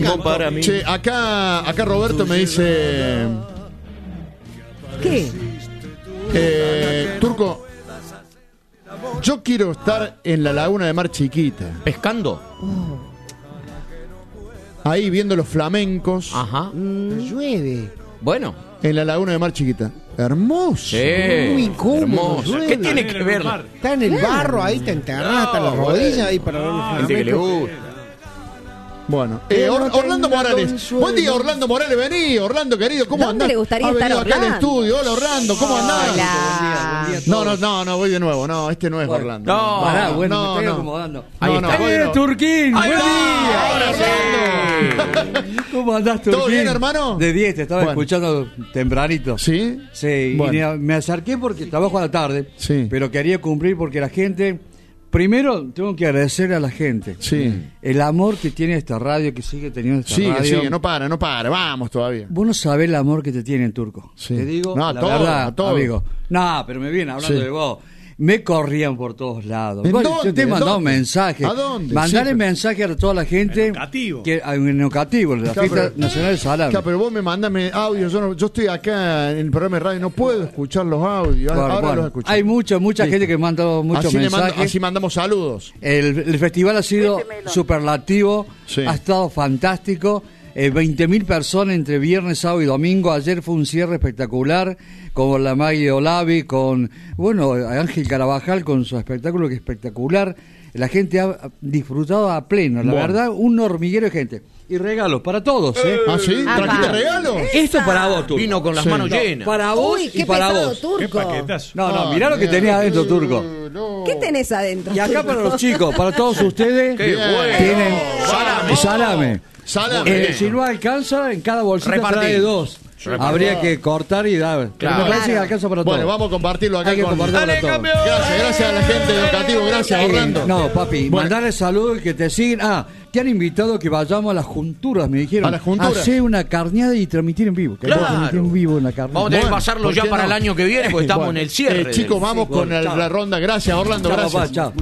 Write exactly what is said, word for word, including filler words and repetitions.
encantó. para mí. Che, acá, acá Roberto me dice... ¿Qué? Eh, Turco, yo quiero estar en la laguna de Mar Chiquita, ¿Pescando? ahí viendo los flamencos, Ajá. Llueve. Bueno. en la laguna de Mar Chiquita. Hermoso. Sí. Muy incómodo, Hermoso. llueve. ¿Qué tiene que ver? Está en el barro, ahí te enterrás hasta las rodillas ahí para ver los Gente que le flamencos. gusta. Bueno, eh, Or- Orlando Morales. Buen día, Orlando Morales. Vení, Orlando querido. ¿Cómo ¿Dónde andás? le gustaría Ha estar venido acá al Orlando? estudio. Hola, Orlando. ¿Cómo andás? Hola. No, no, no, no, voy de nuevo. No, este no es Orlando. No. Pará, bueno, no, me estoy no. acomodando. Ahí No, no, está. voy de ¡Eh, nuevo. Turquín! Ahí ¡Buen va. día! Ahora sí. ¿Cómo andás, Turquín? ¿Todo bien, hermano? De diez, te estaba Bueno. escuchando tempranito. ¿Sí? Sí, Bueno. y me- me acerqué porque trabajo a la tarde, Sí. pero quería cumplir porque la gente... Primero, tengo que agradecer a la gente. Sí. El amor que tiene esta radio, que sigue teniendo esta Sigue, radio. sigue, no para, no para. Vamos todavía. Vos no sabés el amor que te tienen, Turco. Sí. Te digo, No, a la todo, verdad, a todo. amigo. No, pero me viene hablando Sí. de vos. Me corrían por todos lados. ¿En Bueno, dónde? yo te he ¿En mandado dónde? mensajes. ¿A dónde? Mandale Sí, pero- mensajes a toda la gente. En educativo. Que, en educativo, en la Claro, fiesta pero- nacional de Salame. Claro, pero vos me mandame audio. Yo, no- yo estoy acá en el programa de radio. No puedo escuchar los audios. Claro, Ahora bueno, los escucho. hay mucha, mucha Listo. gente que manda muchos así, le mando- mensajes. así mandamos saludos. El, el festival ha sido superlativo, Sí. ha estado fantástico. Eh, veinte mil personas entre viernes, sábado y domingo. Ayer fue un cierre espectacular con la Maggie Olavi, con bueno Ángel Carabajal con su espectáculo que es espectacular. La gente ha disfrutado a pleno, la Bueno. verdad, un hormiguero de gente. Y regalos para todos, ¿eh? ¿Ah, sí? Ah, ¿Trajiste va. regalos? Esto es para vos, Turco. Vino con las Sí. manos No, llenas. Para vos Uy, y qué para pesado, vos. Qué Turco. paquetazo. No, no, Ah, mirá lo que mira. tenía adentro, Turco. No. ¿Qué tenés adentro? Y acá para los chicos, para todos ustedes, Qué bueno. tienen Salame. salame. Salame. Eh, si no alcanza, en cada bolsita Repartir. trae dos. Repartir. Habría que cortar y dar. Pero Claro. me parece que Claro. alcanza para Bueno, todo. vamos a compartirlo acá Hay que con... compartirlo Dale, para todos. campeón. Gracias, gracias a la gente de Educativo. Gracias, Eh, Orlando. no, papi, Bueno. mandarle saludos y que te siguen. Ah, te han invitado que vayamos a las junturas, me dijeron. ¿A las junturas? Hacer una carneada y transmitir en vivo. Que Claro. vamos a transmitir en vivo una carneada. Vamos a tener que Bueno, pasarlo ¿por ya qué para no? el año que viene porque estamos Bueno, en el cierre. eh, chicos, del- vamos Sí, con bueno, el- chao. la ronda. Gracias, Orlando. Chao, Gracias. papá, chao.